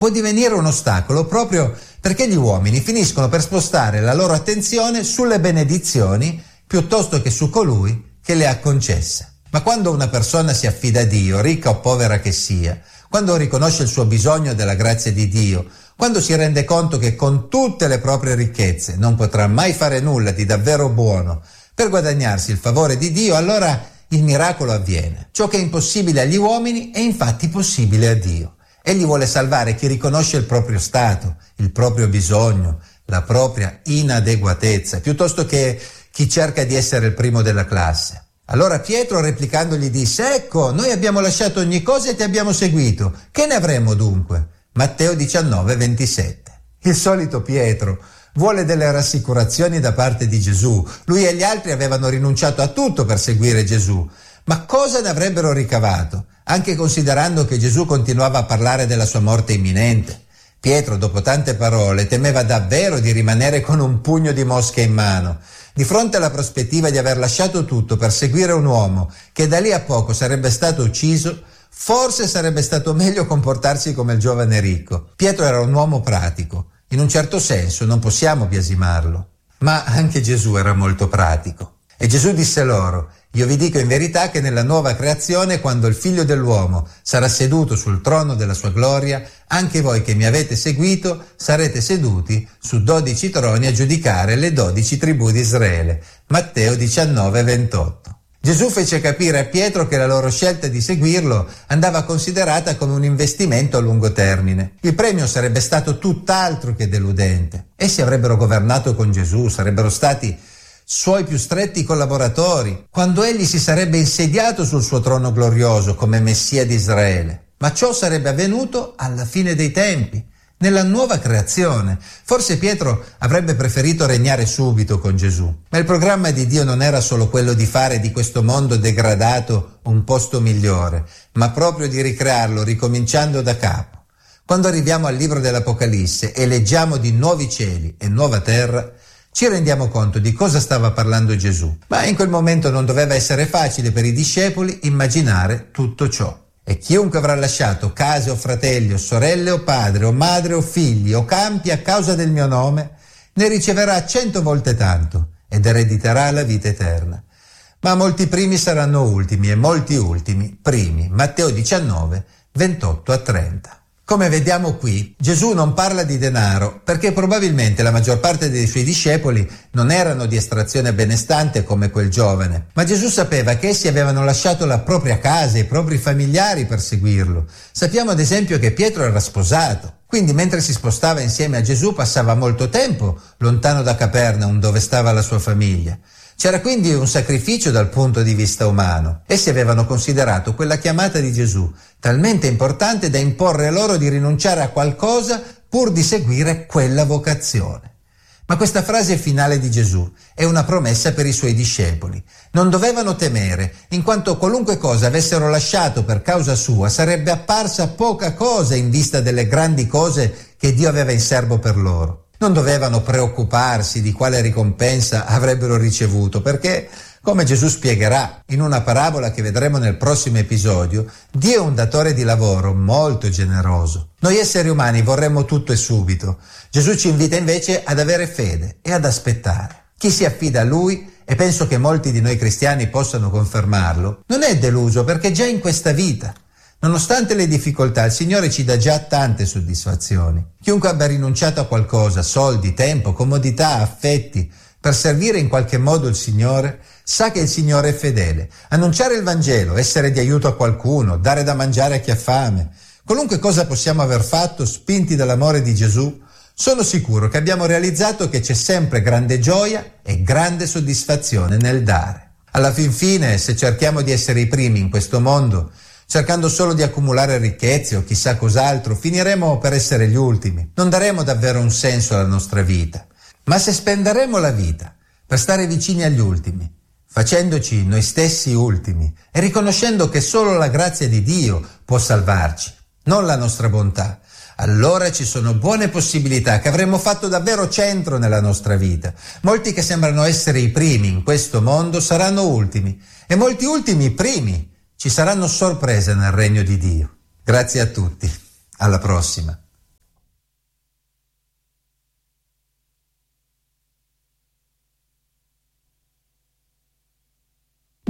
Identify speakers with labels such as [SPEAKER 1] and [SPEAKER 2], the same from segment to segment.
[SPEAKER 1] può divenire un ostacolo proprio perché gli uomini finiscono per spostare la loro attenzione sulle benedizioni piuttosto che su colui che le ha concesse. Ma quando una persona si affida a Dio, ricca o povera che sia, quando riconosce il suo bisogno della grazia di Dio, quando si rende conto che con tutte le proprie ricchezze non potrà mai fare nulla di davvero buono per guadagnarsi il favore di Dio, allora il miracolo avviene. Ciò che è impossibile agli uomini è infatti possibile a Dio. Egli vuole salvare chi riconosce il proprio stato, il proprio bisogno, la propria inadeguatezza, piuttosto che chi cerca di essere il primo della classe. Allora Pietro, replicando, gli disse: «Ecco, noi abbiamo lasciato ogni cosa e ti abbiamo seguito. Che ne avremo dunque?» Matteo 19, 27. Il solito Pietro vuole delle rassicurazioni da parte di Gesù. Lui e gli altri avevano rinunciato a tutto per seguire Gesù. Ma cosa ne avrebbero ricavato, anche considerando che Gesù continuava a parlare della sua morte imminente? Pietro, dopo tante parole, temeva davvero di rimanere con un pugno di mosche in mano. Di fronte alla prospettiva di aver lasciato tutto per seguire un uomo che da lì a poco sarebbe stato ucciso, forse sarebbe stato meglio comportarsi come il giovane ricco. Pietro era un uomo pratico. In un certo senso non possiamo biasimarlo. Ma anche Gesù era molto pratico. E Gesù disse loro: «Io vi dico in verità che nella nuova creazione, quando il Figlio dell'uomo sarà seduto sul trono della sua gloria, anche voi che mi avete seguito sarete seduti su 12 troni a giudicare le 12 tribù di Israele». Matteo 19, 28. Gesù fece capire a Pietro che la loro scelta di seguirlo andava considerata come un investimento a lungo termine. Il premio sarebbe stato tutt'altro che deludente. Essi avrebbero governato con Gesù, sarebbero stati suoi più stretti collaboratori, quando egli si sarebbe insediato sul suo trono glorioso come Messia di Israele. Ma ciò sarebbe avvenuto alla fine dei tempi, nella nuova creazione. Forse Pietro avrebbe preferito regnare subito con Gesù. Ma il programma di Dio non era solo quello di fare di questo mondo degradato un posto migliore, ma proprio di ricrearlo ricominciando da capo. Quando arriviamo al libro dell'Apocalisse e leggiamo di nuovi cieli e nuova terra, ci rendiamo conto di cosa stava parlando Gesù. Ma in quel momento non doveva essere facile per i discepoli immaginare tutto ciò. E chiunque avrà lasciato case o fratelli o sorelle o padre o madre o figli o campi a causa del mio nome, ne riceverà 100 volte tanto ed erediterà la vita eterna. Ma molti primi saranno ultimi e molti ultimi primi. Matteo 19, 28 a 30. Come vediamo qui, Gesù non parla di denaro perché probabilmente la maggior parte dei suoi discepoli non erano di estrazione benestante come quel giovane, ma Gesù sapeva che essi avevano lasciato la propria casa e i propri familiari per seguirlo. Sappiamo ad esempio che Pietro era sposato, quindi mentre si spostava insieme a Gesù passava molto tempo lontano da Capernaum dove stava la sua famiglia. C'era quindi un sacrificio dal punto di vista umano. Essi avevano considerato quella chiamata di Gesù talmente importante da imporre loro di rinunciare a qualcosa pur di seguire quella vocazione. Ma questa frase finale di Gesù è una promessa per i suoi discepoli. Non dovevano temere, in quanto qualunque cosa avessero lasciato per causa sua sarebbe apparsa poca cosa in vista delle grandi cose che Dio aveva in serbo per loro. Non dovevano preoccuparsi di quale ricompensa avrebbero ricevuto, perché, come Gesù spiegherà in una parabola che vedremo nel prossimo episodio, Dio è un datore di lavoro molto generoso. Noi esseri umani vorremmo tutto e subito. Gesù ci invita invece ad avere fede e ad aspettare. Chi si affida a Lui, e penso che molti di noi cristiani possano confermarlo, non è deluso perché già in questa vita, nonostante le difficoltà, il Signore ci dà già tante soddisfazioni. Chiunque abbia rinunciato a qualcosa, soldi, tempo, comodità, affetti, per servire in qualche modo il Signore, sa che il Signore è fedele. Annunciare il Vangelo, essere di aiuto a qualcuno, dare da mangiare a chi ha fame, qualunque cosa possiamo aver fatto, spinti dall'amore di Gesù, sono sicuro che abbiamo realizzato che c'è sempre grande gioia e grande soddisfazione nel dare. Alla fin fine, se cerchiamo di essere i primi in questo mondo, cercando solo di accumulare ricchezze o chissà cos'altro, finiremo per essere gli ultimi. Non daremo davvero un senso alla nostra vita. Ma se spenderemo la vita per stare vicini agli ultimi, facendoci noi stessi ultimi e riconoscendo che solo la grazia di Dio può salvarci, non la nostra bontà, allora ci sono buone possibilità che avremo fatto davvero centro nella nostra vita. Molti che sembrano essere i primi in questo mondo saranno ultimi e molti ultimi primi. Ci saranno sorprese nel regno di Dio. Grazie a tutti. Alla prossima.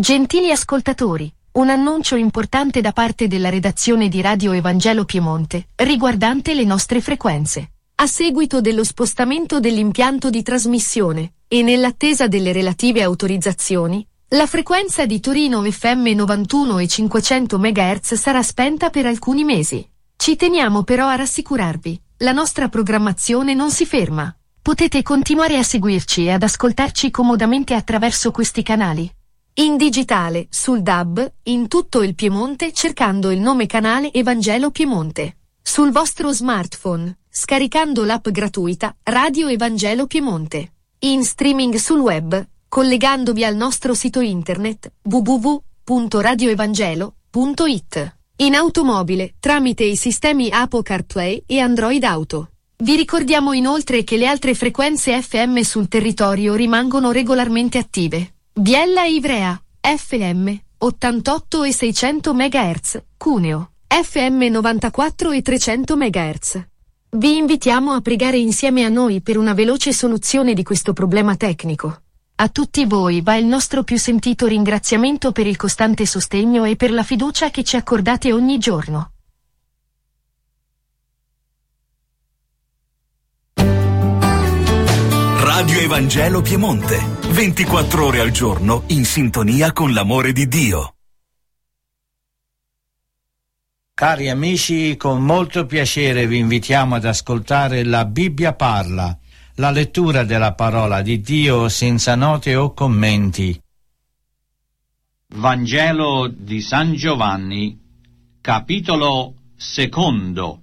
[SPEAKER 2] Gentili ascoltatori, un annuncio importante da parte della redazione di Radio Evangelo Piemonte, riguardante le nostre frequenze. A seguito dello spostamento dell'impianto di trasmissione, e nell'attesa delle relative autorizzazioni, la frequenza di Torino FM 91 e 500 MHz sarà spenta per alcuni mesi. Ci teniamo però a rassicurarvi, la nostra programmazione non si ferma. Potete continuare a seguirci e ad ascoltarci comodamente attraverso questi canali. In digitale, sul DAB, in tutto il Piemonte cercando il nome canale Evangelo Piemonte. Sul vostro smartphone, scaricando l'app gratuita Radio Evangelo Piemonte. In streaming sul web, collegandovi al nostro sito internet www.radioevangelo.it. In automobile, tramite i sistemi Apple CarPlay e Android Auto. Vi ricordiamo inoltre che le altre frequenze FM sul territorio rimangono regolarmente attive. Biella e Ivrea, FM, 88 e 600 MHz, Cuneo, FM 94 e 300 MHz. Vi invitiamo a pregare insieme a noi per una veloce soluzione di questo problema tecnico. A tutti voi va il nostro più sentito ringraziamento per il costante sostegno e per la fiducia che ci accordate ogni giorno.
[SPEAKER 3] Radio Evangelo Piemonte, 24 ore al giorno in sintonia con l'amore di Dio.
[SPEAKER 4] Cari amici, con molto piacere vi invitiamo ad ascoltare La Bibbia parla, la lettura della parola di Dio senza note o commenti.
[SPEAKER 5] Vangelo di San Giovanni, capitolo 2.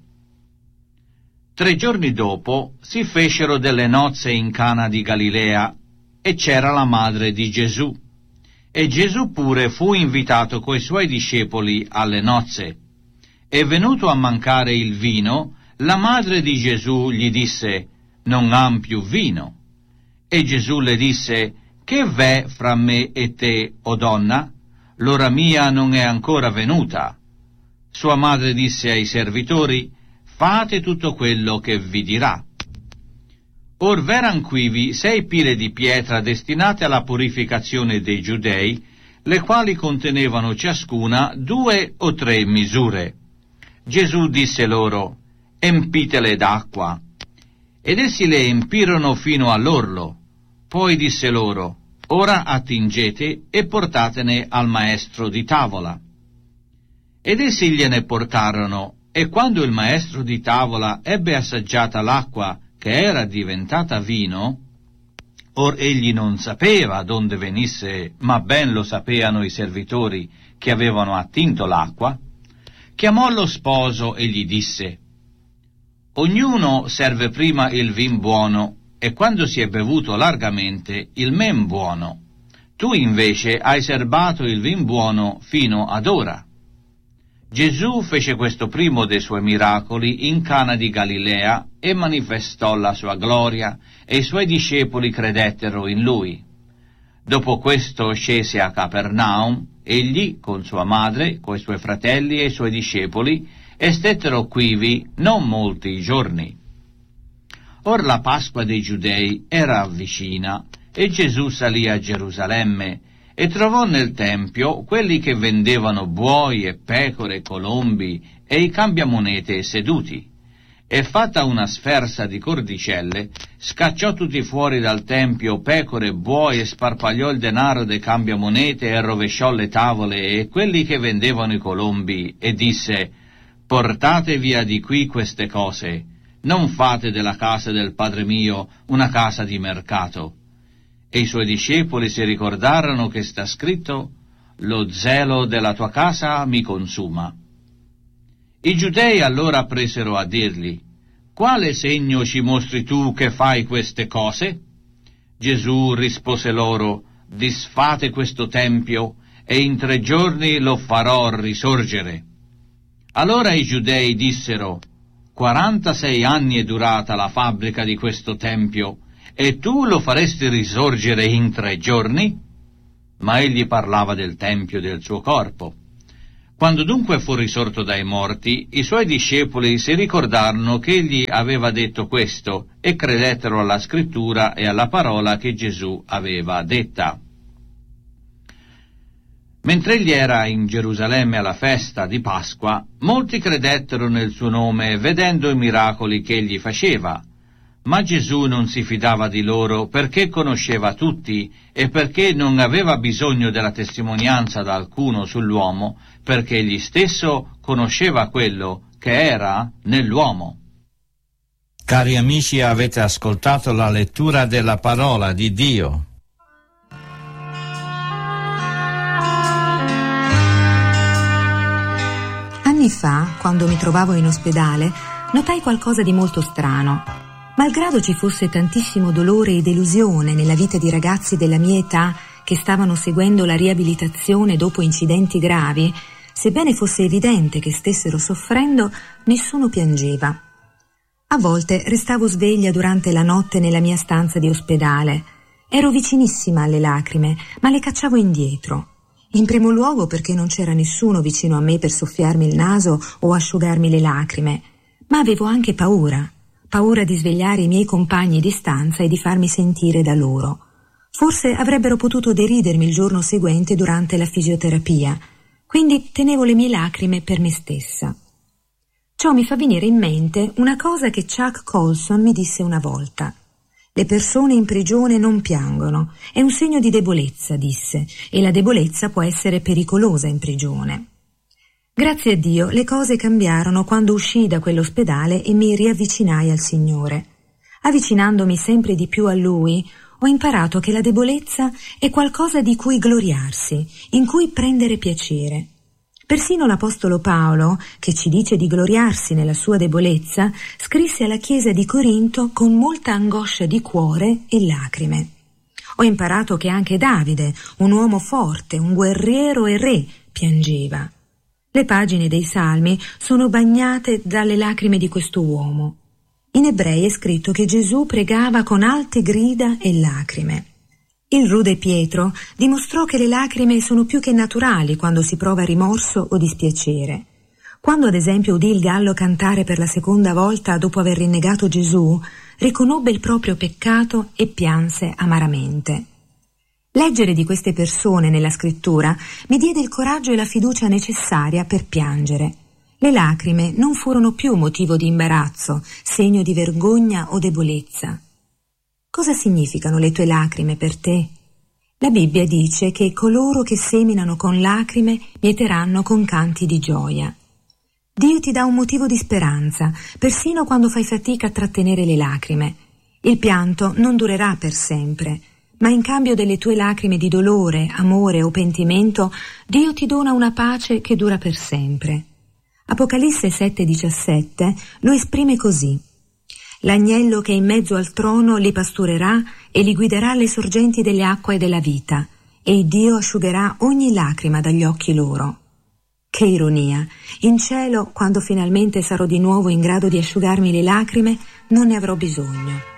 [SPEAKER 5] 3 giorni dopo si fecero delle nozze in Cana di Galilea e c'era la madre di Gesù. E Gesù pure fu invitato coi suoi discepoli alle nozze. E venuto a mancare il vino, la madre di Gesù gli disse: «Non han più vino». E Gesù le disse: «Che v'è fra me e te, o donna? L'ora mia non è ancora venuta». Sua madre disse ai servitori: «Fate tutto quello che vi dirà». Or v'eran quivi 6 pile di pietra destinate alla purificazione dei giudei, le quali contenevano ciascuna 2 o 3 misure. Gesù disse loro: «Empitele d'acqua». Ed essi le empirono fino all'orlo. Poi disse loro: «Ora attingete e portatene al maestro di tavola». Ed essi gliene portarono, e quando il maestro di tavola ebbe assaggiata l'acqua che era diventata vino, or egli non sapeva donde venisse, ma ben lo sapeano i servitori che avevano attinto l'acqua, chiamò lo sposo e gli disse: «Ognuno serve prima il vin buono, e quando si è bevuto largamente il men buono. Tu invece hai serbato il vin buono fino ad ora». Gesù fece questo primo dei suoi miracoli in Cana di Galilea e manifestò la sua gloria, e i suoi discepoli credettero in lui. Dopo questo scese a Capernaum, egli con sua madre, coi suoi fratelli e i suoi discepoli, e stettero quivi non molti giorni. Or la Pasqua dei Giudei era vicina, e Gesù salì a Gerusalemme, e trovò nel Tempio quelli che vendevano buoi e pecore e colombi e i cambiamonete seduti. E fatta una sferza di cordicelle, scacciò tutti fuori dal Tempio pecore e buoi, e sparpagliò il denaro dei cambiamonete, e rovesciò le tavole e quelli che vendevano i colombi, e disse: «Portate via di qui queste cose, non fate della casa del Padre mio una casa di mercato». E i suoi discepoli si ricordarono che sta scritto: «Lo zelo della tua casa mi consuma». I giudei allora presero a dirgli: «Quale segno ci mostri tu che fai queste cose?» Gesù rispose loro: «Disfate questo tempio, e in 3 giorni lo farò risorgere». Allora i giudei dissero: 46 anni è durata la fabbrica di questo tempio, e tu lo faresti risorgere in 3 giorni? Ma egli parlava del tempio del suo corpo. Quando dunque fu risorto dai morti, i suoi discepoli si ricordarono che egli aveva detto questo, e credettero alla scrittura e alla parola che Gesù aveva detta. Mentre egli era in Gerusalemme alla festa di Pasqua, molti credettero nel suo nome vedendo i miracoli che egli faceva. Ma Gesù non si fidava di loro perché conosceva tutti e perché non aveva bisogno della testimonianza da alcuno sull'uomo, perché egli stesso conosceva quello che era nell'uomo.
[SPEAKER 4] Cari amici, avete ascoltato la lettura della parola di Dio.
[SPEAKER 6] Anni fa, quando mi trovavo in ospedale, notai qualcosa di molto strano. Malgrado ci fosse tantissimo dolore e delusione nella vita di ragazzi della mia età che stavano seguendo la riabilitazione dopo incidenti gravi, sebbene fosse evidente che stessero soffrendo, nessuno piangeva. A volte restavo sveglia durante la notte nella mia stanza di ospedale. Ero vicinissima alle lacrime, ma le cacciavo indietro. In primo luogo perché non c'era nessuno vicino a me per soffiarmi il naso o asciugarmi le lacrime, ma avevo anche paura di svegliare i miei compagni di stanza e di farmi sentire da loro. Forse avrebbero potuto deridermi il giorno seguente durante la fisioterapia, quindi tenevo le mie lacrime per me stessa. Ciò mi fa venire in mente una cosa che Chuck Colson mi disse una volta. Le persone in prigione non piangono, è un segno di debolezza, disse, e la debolezza può essere pericolosa in prigione. Grazie a Dio le cose cambiarono quando uscii da quell'ospedale e mi riavvicinai al Signore. Avvicinandomi sempre di più a Lui, ho imparato che la debolezza è qualcosa di cui gloriarsi, in cui prendere piacere. Persino l'Apostolo Paolo, che ci dice di gloriarsi nella sua debolezza, scrisse alla Chiesa di Corinto con molta angoscia di cuore e lacrime. Ho imparato che anche Davide, un uomo forte, un guerriero e re, piangeva. Le pagine dei Salmi sono bagnate dalle lacrime di questo uomo. In Ebrei è scritto che Gesù pregava con alte grida e lacrime. Il rude Pietro dimostrò che le lacrime sono più che naturali quando si prova rimorso o dispiacere. Quando ad esempio udì il gallo cantare per la seconda volta dopo aver rinnegato Gesù, riconobbe il proprio peccato e pianse amaramente. Leggere di queste persone nella scrittura mi diede il coraggio e la fiducia necessaria per piangere. Le lacrime non furono più motivo di imbarazzo, segno di vergogna o debolezza. Cosa significano le tue lacrime per te? La Bibbia dice che coloro che seminano con lacrime mieteranno con canti di gioia. Dio ti dà un motivo di speranza, persino quando fai fatica a trattenere le lacrime. Il pianto non durerà per sempre, ma in cambio delle tue lacrime di dolore, amore o pentimento, Dio ti dona una pace che dura per sempre. Apocalisse 7,17 lo esprime così. L'agnello che è in mezzo al trono li pasturerà e li guiderà alle sorgenti delle acque della vita, e Dio asciugherà ogni lacrima dagli occhi loro. Che ironia! In cielo, quando finalmente sarò di nuovo in grado di asciugarmi le lacrime, non ne avrò bisogno.